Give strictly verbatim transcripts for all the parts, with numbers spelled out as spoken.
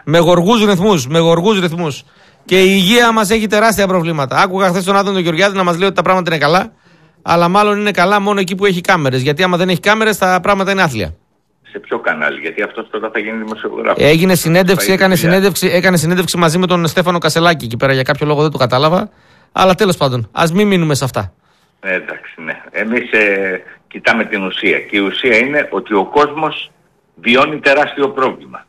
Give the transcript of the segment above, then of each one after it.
Με γοργούς ρυθμούς. Με γοργούς ρυθμούς. Και η υγεία μας έχει τεράστια προβλήματα. Άκουγα χθες τον Άδωνο Γεωργιάδη να μας λέει ότι τα πράγματα είναι καλά. Αλλά μάλλον είναι καλά μόνο εκεί που έχει κάμερες. Γιατί άμα δεν έχει κάμερες, τα πράγματα είναι άθλια. Σε ποιο κανάλι, γιατί αυτός τώρα θα γίνει δημοσιογράφος. Έγινε συνέντευξη, έκανε συνέντευξη, έκανε συνέντευξη μαζί με τον Στέφανο Κασελάκη εκεί πέρα. Για κάποιο λόγο δεν το κατάλαβα. Αλλά τέλος πάντων, ας μην μείνουμε σε αυτά. Ε, εντάξει, ναι. Εμείς ε, κοιτάμε την ουσία. Και η ουσία είναι ότι ο κόσμος βιώνει τεράστιο πρόβλημα.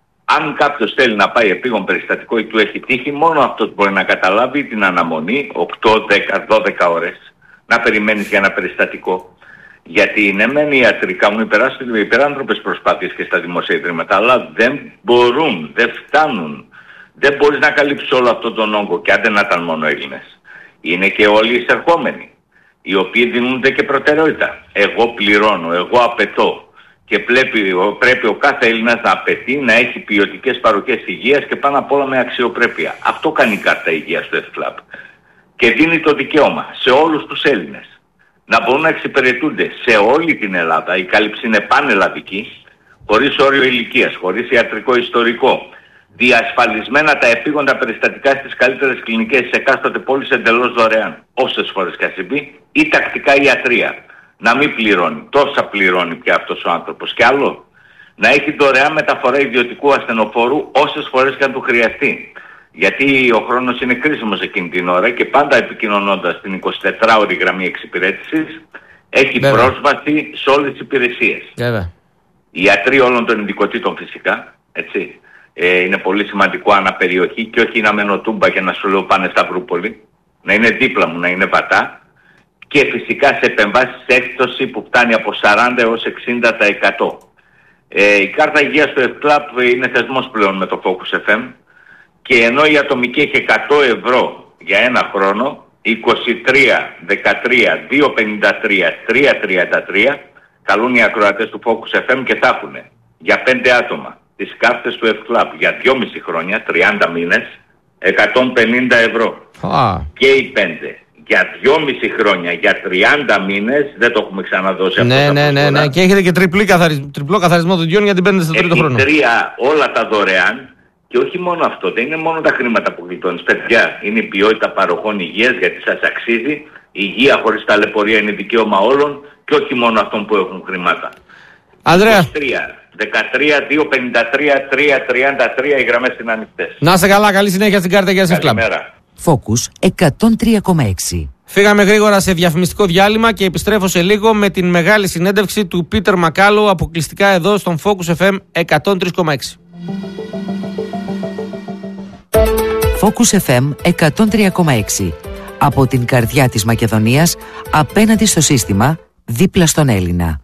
Αν κάποιος θέλει να πάει επίγον περιστατικό ή του έχει τύχει, μόνο αυτός μπορεί να καταλάβει την αναμονή οκτώ, δέκα, δώδεκα ώρες να περιμένεις για ένα περιστατικό. Γιατί ναι μεν οι ιατροί κάνουν υπεράνθρωπες προσπάθειες και στα δημόσια ιδρύματα, αλλά δεν μπορούν, δεν φτάνουν. Δεν μπορείς να καλύψεις όλο αυτόν τον όγκο, και άντε να ήταν μόνο Έλληνες. Είναι και όλοι οι εισερχόμενοι, οι οποίοι δίνονται και προτεραιότητα. Εγώ πληρώνω, εγώ απαιτώ. Και πρέπει, πρέπει ο κάθε Έλληνας να απαιτεί να έχει ποιοτικές παροχές υγείας και πάνω απ' όλα με αξιοπρέπεια. Αυτό κάνει η κάρτα υγείας του ΕΦΚΛΑΠ. Και δίνει το δικαίωμα σε όλους τους Έλληνες να μπορούν να εξυπηρετούνται σε όλη την Ελλάδα. Η κάλυψη είναι πανελλαδική, χωρίς όριο ηλικίας, χωρίς ιατρικό ιστορικό. Διασφαλισμένα τα επίγοντα περιστατικά στις καλύτερες κλινικές της εκάστοτε πόλης εντελώς δωρεάν. Όσες φορές και συμβεί, ή τακτικά ιατρία. Να μην πληρώνει. Τόσα πληρώνει πια αυτός ο άνθρωπος. Και άλλο, να έχει δωρεάν μεταφορά ιδιωτικού ασθενοφόρου όσες φορές και αν του χρειαστεί. Γιατί ο χρόνος είναι κρίσιμος εκείνη την ώρα και πάντα επικοινωνώντας την εικοσιτετράωρη γραμμή εξυπηρέτησης έχει Βέβαια. πρόσβαση σε όλες τις υπηρεσίες. Βέβαια. Οι ιατροί όλων των ειδικοτήτων φυσικά, έτσι. Ε, είναι πολύ σημαντικό αναπεριοχή και όχι να μένω τούμπα και να σου λέω πάνε στα Βρούπολη. Να είναι δίπλα μου, να είναι βατά. Και φυσικά σε επεμβάσεις σε έκπτωση που φτάνει από σαράντα έως εξήντα τοις εκατό. Ε, η κάρτα υγείας του ΕΦΚΛΑΠ είναι θεσμός πλέον με το Focus εφ εμ και ενώ η ατομική έχει εκατό ευρώ για ένα χρόνο, είκοσι τρία, δεκατρία, διακόσια πενήντα τρία, τριακόσια τριάντα τρία καλούν οι ακροατές του Focus εφ εμ και θα έχουν για πέντε άτομα τις κάρτες του ΕΦΚΛΑΠ για δυόμισι χρόνια, τριάντα μήνες, εκατόν πενήντα ευρώ. Ah. Και οι πέντε. Για δυόμισι χρόνια, για τριάντα μήνες, δεν το έχουμε ξαναδώσει ναι, αυτό. Ναι, ναι, ναι, και έχετε και τριπλή καθαρι... τριπλό καθαρισμό δοντιών γιατί μπαίνετε στο τρίτο χρόνο. Τρία, όλα τα δωρεάν. Και όχι μόνο αυτό, δεν είναι μόνο τα χρήματα που γλιτώνεις. Παιδιά, είναι η ποιότητα παροχών υγείας γιατί σας αξίζει. Η υγεία χωρίς ταλαιπωρία είναι δικαίωμα όλων και όχι μόνο αυτών που έχουν χρήματα. Ανδρέα. είκοσι τρία, δεκατρία, διακόσια πενήντα τρία, τριακόσια τριάντα τρία οι γραμμές είναι ανοιχτές. Να είστε καλά, καλή συνέχεια στην κάρτα για σας. Καλημέρα. Focus εκατόν τρία κόμμα έξι. Φύγαμε γρήγορα σε διαφημιστικό διάλειμμα και επιστρέφω σε λίγο με την μεγάλη συνέντευξη του Πίτερ Μακάλο αποκλειστικά εδώ στον Focus εφ εμ εκατόν τρία κόμμα έξι. Focus εφ εμ εκατόν τρία κόμμα έξι. Από την καρδιά της Μακεδονίας, απέναντι στο σύστημα, δίπλα στον Έλληνα.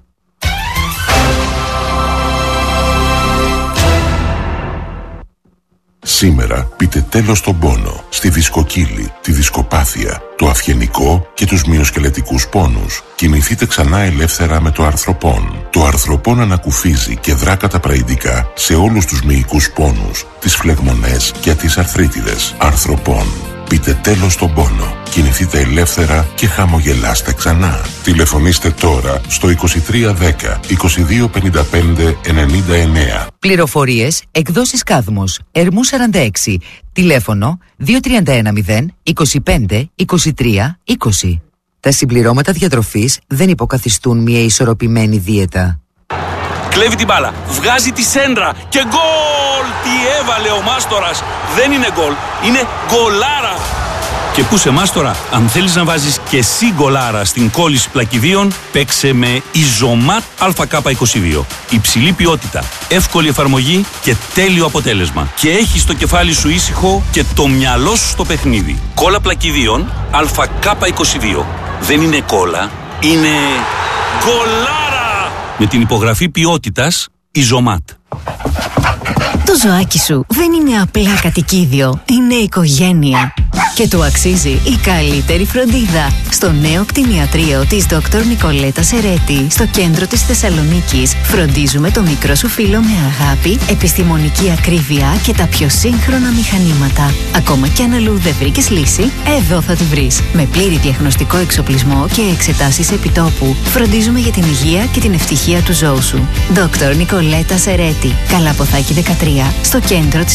Σήμερα πείτε τέλος στον πόνο, στη δισκοκύλη, τη δισκοπάθεια, το αυγενικό και τους μυοσκελετικούς πόνους. Κινηθείτε ξανά ελεύθερα με το αρθροπόν. Το αρθροπόν ανακουφίζει και δρά καταπραϊντικά σε όλους τους μυϊκούς πόνους, τις φλεγμονές και τις αρθρίτιδες. Αρθροπόν. Πείτε τέλος στον πόνο. Κινηθείτε ελεύθερα και χαμογελάστε ξανά. Τηλεφωνήστε τώρα στο είκοσι τρία δέκα, είκοσι δύο πενήντα πέντε ενενήντα εννέα. Πληροφορίες, εκδόσεις Κάδμος, Ερμού σαράντα έξι. Τηλέφωνο δύο τρία ένα μηδέν, είκοσι πέντε, είκοσι τρία, είκοσι. Τα συμπληρώματα διατροφής δεν υποκαθιστούν μια ισορροπημένη δίαιτα. Κλέβει την μπάλα, βγάζει τη σέντρα και γκολ! Τι έβαλε ο Μάστορας! Δεν είναι γκολ, είναι γκολάρα! Και πού σε Μάστορα, αν θέλεις να βάζεις και εσύ γκολάρα στην κόλληση πλακιδίων, παίξε με Ιζωμάτ Α Κ είκοσι δύο. Υψηλή ποιότητα, εύκολη εφαρμογή και τέλειο αποτέλεσμα. Και έχεις το κεφάλι σου ήσυχο και το μυαλό σου στο παιχνίδι. Κόλλα πλακιδίων Α Κ είκοσι δύο. Δεν είναι κόλλα, είναι γκολάρα! Με την υπογραφή ποιότητας Ιζωμάτ. Το ζωάκι σου δεν είναι απλά κατοικίδιο, είναι οικογένεια. Και του αξίζει η καλύτερη φροντίδα. Στο νέο κτηνιατρίο της Δόκτωρ Νικολέτα Σερέτη, στο κέντρο της Θεσσαλονίκης, φροντίζουμε το μικρό σου φίλο με αγάπη, επιστημονική ακρίβεια και τα πιο σύγχρονα μηχανήματα. Ακόμα κι αν αλλού δεν βρήκες λύση, εδώ θα τη βρεις. Με πλήρη διαγνωστικό εξοπλισμό και εξετάσεις επιτόπου, φροντίζουμε για την υγεία και την ευτυχία του ζώου σου. Δόκτωρ Νικολέτα Σερέτη, Καλαποθάκη δεκατρία, στο κέντρο της